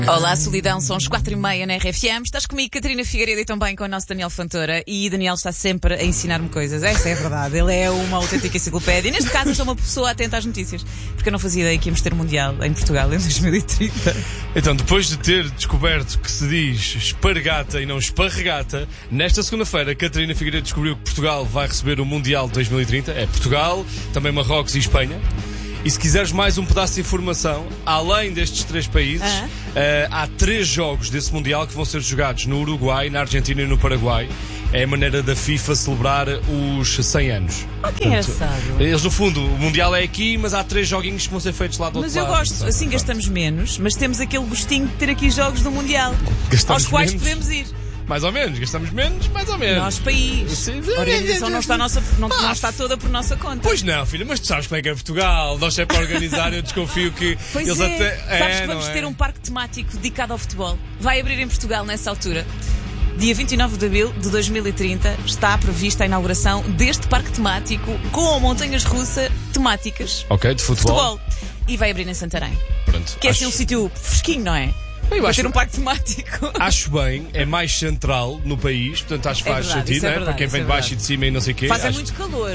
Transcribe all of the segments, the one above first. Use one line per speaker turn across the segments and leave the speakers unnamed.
Olá, solidão, são as 4h30 na RFM. Estás comigo, Catarina Figueiredo, e também com o nosso Daniel Fontoura. E Daniel está sempre a ensinar-me coisas. Essa é a verdade. Ele é uma autêntica enciclopédia. E neste caso, eu sou uma pessoa atenta às notícias. Porque eu não fazia ideia que íamos ter Mundial em Portugal em 2030.
Então, depois de ter descoberto que se diz espargata e não esparregata, nesta segunda-feira, Catarina Figueiredo descobriu que Portugal vai receber o Mundial de 2030. É Portugal, também Marrocos e Espanha. E se quiseres mais um pedaço de informação, além destes três países, há 3 jogos desse Mundial que vão ser jogados no Uruguai, na Argentina e no Paraguai. É a maneira da FIFA celebrar os 100 anos.
Oh, que engraçado.
Eles, no fundo, o Mundial é aqui, mas há 3 joguinhos que vão ser feitos lá do outro lado.
Mas eu gosto, assim gastamos menos, mas temos aquele gostinho de ter aqui jogos do Mundial, aos quais podemos ir.
Mais ou menos, gastamos menos, mais ou menos.
Nosso país. A organização não está toda por nossa conta.
Pois não, filha, mas tu sabes como é que é Portugal. Nós é para organizar, eu desconfio que
pois
eles
é.
até.
Sabes que vamos ter um parque temático dedicado ao futebol. Vai abrir em Portugal nessa altura. Dia 29 de abril de 2030 está prevista a inauguração deste parque temático com montanhas russas temáticas.
Ok, de futebol.
E vai abrir em Santarém.
Pronto.
Que é assim um sítio fresquinho, não é? Vai ter um parque temático.
Acho bem, é mais central no país, portanto acho que faz sentido, né? Para quem vem de baixo e de cima e não sei o quê.
Faz muito calor.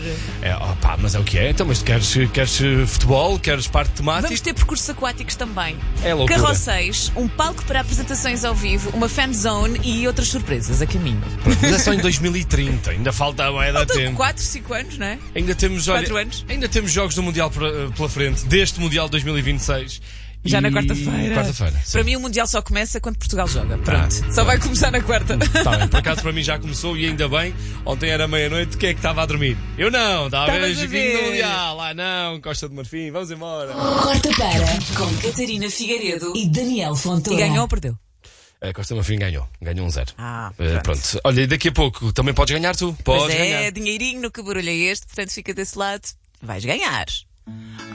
Mas é o que é. Então, mas queres futebol, queres parque temático?
Vamos ter percursos aquáticos também.
É loucura.
Carroceiros, um palco para apresentações ao vivo, uma fan zone e outras surpresas a caminho.
Pronto, mas é só em 2030, ainda falta a tempo.
4, 5 anos, não é?
Ainda temos,
4 anos.
Ainda temos jogos do Mundial pela frente, deste Mundial 2026.
Já na quarta-feira. Para mim o Mundial só começa quando Portugal joga. Pronto. Só vai começar na quarta.
Tá bem. Por acaso para mim já começou e ainda bem. Ontem era meia-noite. Quem é que estava a dormir? Eu não. Estava a ver joguinho do Mundial. Não. Costa de Marfim. Vamos embora.
Quarta-feira com Catarina Figueiredo e Daniel Fontoura.
E ganhou ou perdeu?
A Costa de Marfim ganhou 1-0.
Pronto.
Olha, e daqui a pouco também podes ganhar tu. Podes ganhar.
Dinheirinho no que barulho é este. Portanto fica desse lado. Vais ganhar.